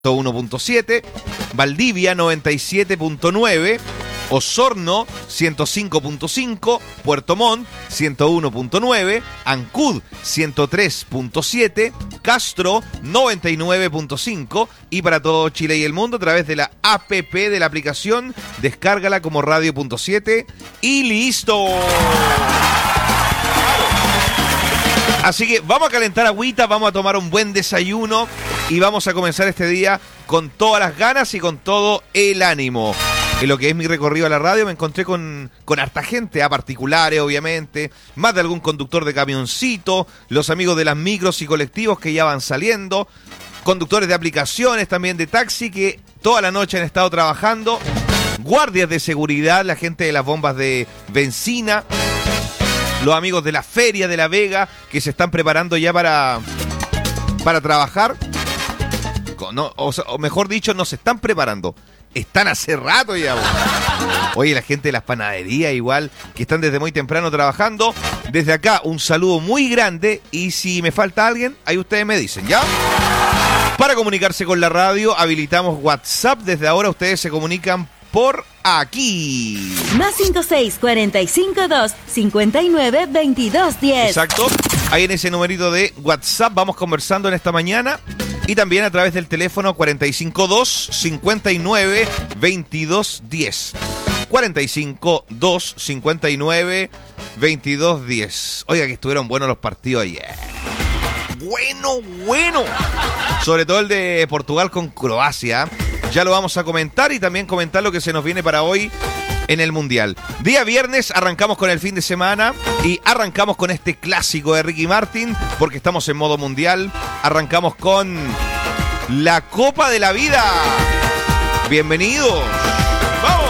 101.7, Valdivia 97.9, Osorno 105.5, Puerto Montt 101.9, Ancud 103.7, Castro 99.5 y para todo Chile y el mundo a través de la APP de la aplicación, descárgala como Radio.7 y listo. Así que vamos a calentar agüita, vamos a tomar un buen desayuno y vamos a comenzar este día con todas las ganas y con todo el ánimo. En lo que es mi recorrido a la radio me encontré con harta gente, a particulares obviamente, más de algún conductor de camioncito, los amigos de las micros y colectivos que ya van saliendo, conductores de aplicaciones también de taxi que toda la noche han estado trabajando, guardias de seguridad, la gente de las bombas de benzina, los amigos de la Feria de la Vega que se están preparando ya para trabajar. No, o mejor dicho, no se están preparando. Están hace rato ya. Oye, la gente de las panaderías igual, que están desde muy temprano trabajando. Desde acá, un saludo muy grande. Y si me falta alguien, ahí ustedes me dicen, ¿ya? Para comunicarse con la radio, habilitamos WhatsApp. Desde ahora ustedes se comunican por aquí. Más 56452592210. Exacto. Ahí en ese numerito de WhatsApp vamos conversando en esta mañana. Y también a través del teléfono 452-59-2210. 452-59-2210. Oiga, que estuvieron buenos los partidos ayer. Bueno. Sobre todo el de Portugal con Croacia. Ya lo vamos a comentar y también comentar lo que se nos viene para hoy en el Mundial. Día viernes arrancamos con el fin de semana y arrancamos con este clásico de Ricky Martin porque estamos en modo mundial. Arrancamos con la Copa de la Vida. Bienvenidos. ¡Vamos!